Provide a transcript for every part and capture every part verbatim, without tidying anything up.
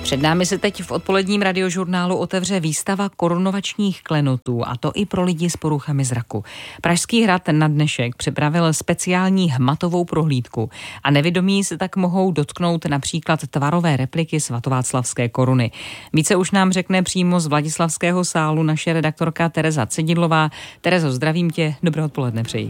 Před námi se teď v odpoledním radiožurnálu otevře výstava korunovačních klenotů, a to i pro lidi s poruchami zraku. Pražský hrad na dnešek připravil speciální hmatovou prohlídku a nevidomí se tak mohou dotknout například tvarové repliky svatováclavské koruny. Více už nám řekne přímo z Vladislavského sálu naše redaktorka Tereza Cedidlová. Terezo, zdravím tě, dobré odpoledne přeji.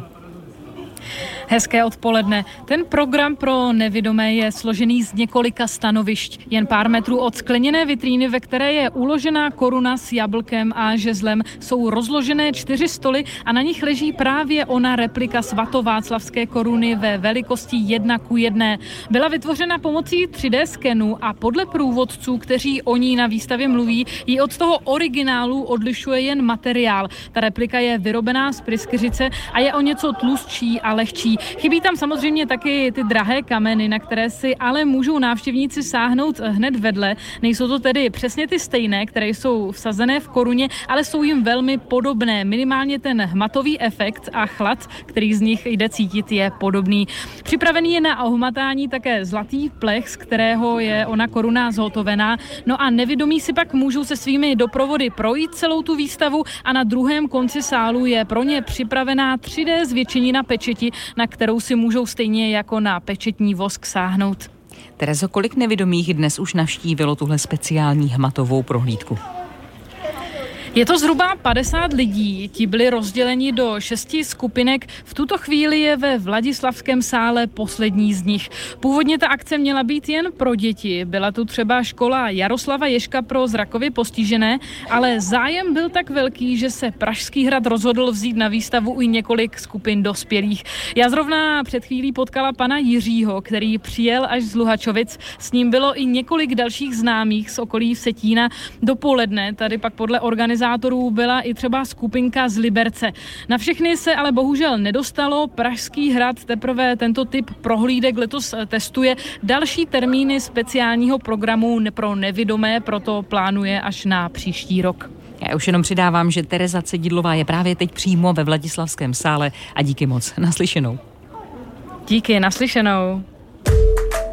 Hezké odpoledne. Ten program pro nevidomé je složený z několika stanovišť. Jen pár metrů od skleněné vitríny, ve které je uložená koruna s jablkem a žezlem, jsou rozložené čtyři stoly a na nich leží právě ona replika svatováclavské koruny ve velikosti jedna ku jedné. Byla vytvořena pomocí tři dé skenu a podle průvodců, kteří o ní na výstavě mluví, ji od toho originálu odlišuje jen materiál. Ta replika je vyrobená z pryskyřice a je o něco tlustší a lehčí. Chybí tam samozřejmě taky ty drahé kameny, na které si ale můžou návštěvníci sáhnout hned vedle. Nejsou to tedy přesně ty stejné, které jsou vsazené v koruně, ale jsou jim velmi podobné. Minimálně ten hmatový efekt a chlad, který z nich jde cítit, je podobný. Připravený je na ohmatání také zlatý plech, z kterého je ona koruna zhotovená. No a nevidomí si pak můžou se svými doprovody projít celou tu výstavu a na druhém konci sálu je pro ně připravená tři dé zvětšenina pečeti, na kterou si můžou stejně jako na pečetní vosk sáhnout. Terezo, kolik nevidomých dnes už navštívilo tuhle speciální hmatovou prohlídku? Je to zhruba padesát lidí, ti byli rozděleni do šesti skupinek. V tuto chvíli je ve Vladislavském sále poslední z nich. Původně ta akce měla být jen pro děti. Byla tu třeba škola Jaroslava Ježka pro zrakově postižené, ale zájem byl tak velký, že se Pražský hrad rozhodl vzít na výstavu i několik skupin dospělých. Já zrovna před chvílí potkala pana Jiřího, který přijel až z Luhačovic. S ním bylo i několik dalších známých z okolí Vsetína. Dopoledne tady pak podle organizace byla i třeba skupinka z Liberce. Na všechny se ale bohužel nedostalo. Pražský hrad teprve tento typ prohlídek letos testuje. Další termíny speciálního programu pro nevidomé proto plánuje až na příští rok. Já už jenom přidávám, že Tereza Cedidlová je právě teď přímo ve Vladislavském sále a díky moc. Naslyšenou. Díky, naslyšenou.